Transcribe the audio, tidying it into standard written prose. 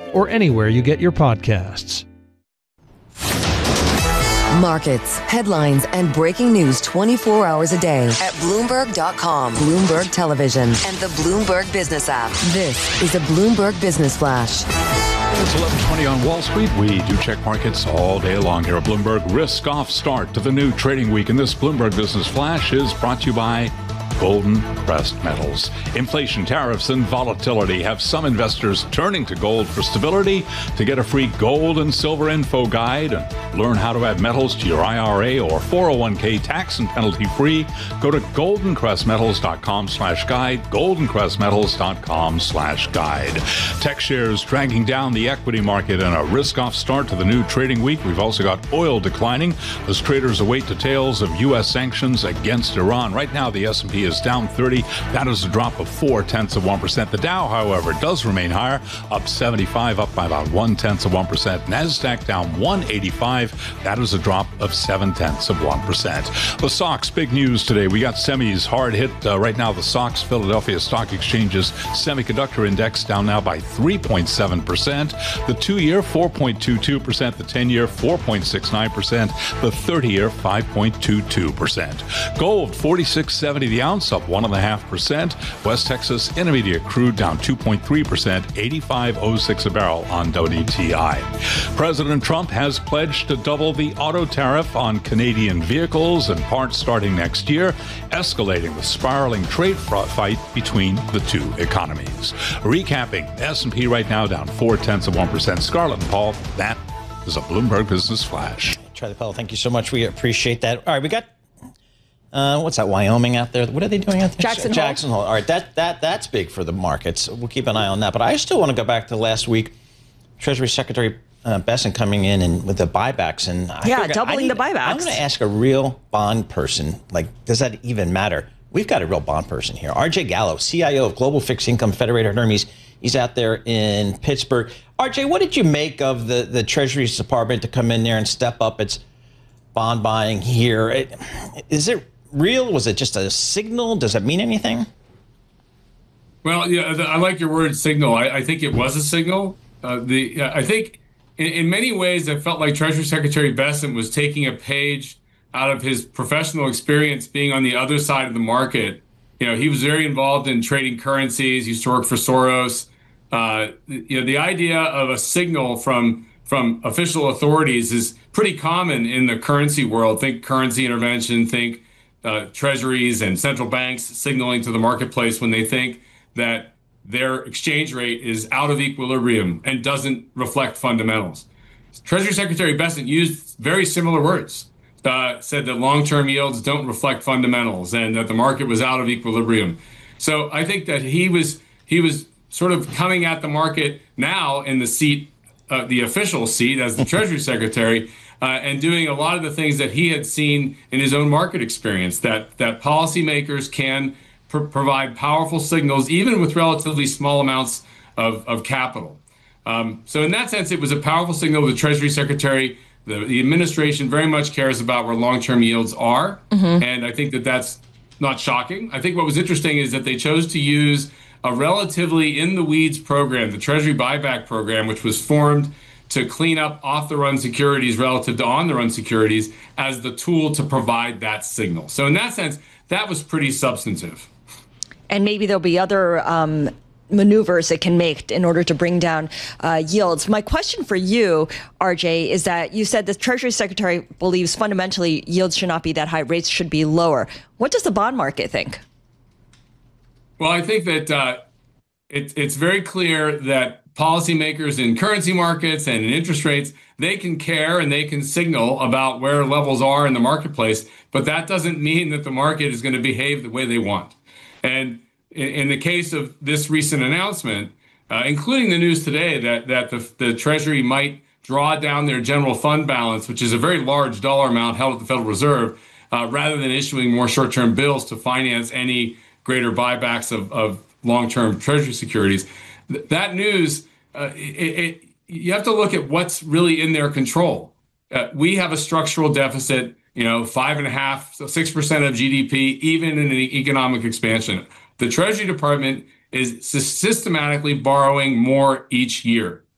or anywhere you get your podcasts. Markets, headlines, and breaking news 24 hours a day at Bloomberg.com, Bloomberg Television, and the Bloomberg Business app. This is a Bloomberg Business Flash. It's 11:20 on Wall Street. We do check markets all day long here at Bloomberg. Risk-off start to the new trading week. And this Bloomberg Business Flash is brought to you by Golden Crest Metals. Inflation, tariffs, and volatility have some investors turning to gold for stability. To get a free gold and silver info guide and learn how to add metals to your IRA or 401k tax and penalty free, go to goldencrestmetals.com/guide, goldencrestmetals.com/guide. Tech shares dragging down the equity market in a risk-off start to the new trading week. We've also got oil declining as traders await details of U.S. sanctions against Iran. Right now, the S&P is down 30. That is a drop of 0.4%. The Dow, however, does remain higher, up 75, up by about 0.1%. NASDAQ down 185. That is a drop of 0.7%. The SOX, big news today. We got semis hard hit right now. The SOX, Philadelphia Stock Exchange's semiconductor index, down now by 3.7%. The 2-year, 4.22%. The 10-year, 4.69%. The 30-year, 5.22%. Gold, 46.70 the ounce, up 1.5%. West Texas Intermediate crude down 2.3%, 85.06 a barrel on WTI. President Trump has pledged to double the auto tariff on Canadian vehicles and parts starting next year, escalating the spiraling trade fight between the two economies. Recapping, S&P right now down 0.4%. Scarlett and Paul, that is a Bloomberg Business Flash. Charlie Powell, thank you so much. We appreciate that. All right, we got what's that, Wyoming out there? What are they doing out there? Jackson Hole. All right, that's big for the markets. We'll keep an eye on that. But I still want to go back to last week. Treasury Secretary Bessent coming in and with the buybacks. And doubling the buybacks. I'm going to ask a real bond person, like, does that even matter? We've got a real bond person here. RJ Gallo, CIO of Global Fixed Income Federated Hermes. He's out there in Pittsburgh. RJ, what did you make of the Treasury's Department to come in there and step up its bond buying here? Is it real? Was it just a signal? Does it mean anything? Well, yeah, I like your word signal. I think it was a signal. I think in many ways, I felt like Treasury Secretary Bessent was taking a page out of his professional experience being on the other side of the market. You know, he was very involved in trading currencies. He used to work for Soros. The idea of a signal from official authorities is pretty common in the currency world. Think currency intervention, think treasuries and central banks signaling to the marketplace when they think that their exchange rate is out of equilibrium and doesn't reflect fundamentals. Treasury Secretary Bessent used very similar words, said that long-term yields don't reflect fundamentals and that the market was out of equilibrium. So I think that he was sort of coming at the market now in the seat, the official seat as the Treasury Secretary, and doing a lot of the things that he had seen in his own market experience, that policymakers can provide powerful signals, even with relatively small amounts of capital. So in that sense, it was a powerful signal. The Treasury Secretary, the administration very much cares about where long-term yields are. Mm-hmm. And I think that that's not shocking. I think what was interesting is that they chose to use a relatively in-the-weeds program, the Treasury buyback program, which was formed to clean up off-the-run securities relative to on-the-run securities, as the tool to provide that signal. So in that sense, that was pretty substantive. And maybe there'll be other maneuvers it can make in order to bring down yields. My question for you, RJ, is that you said the Treasury Secretary believes fundamentally yields should not be that high, rates should be lower. What does the bond market think? Well, I think that it's very clear that policymakers in currency markets and in interest rates, they can care and they can signal about where levels are in the marketplace, but that doesn't mean that the market is going to behave the way they want. And in the case of this recent announcement, including the news today that the Treasury might draw down their general fund balance, which is a very large dollar amount held at the Federal Reserve, rather than issuing more short-term bills to finance any greater buybacks of long-term Treasury securities. That news, you have to look at what's really in their control. We have a structural deficit, 5.5%, so 6% of GDP, even in an economic expansion. The Treasury Department is systematically borrowing more each year.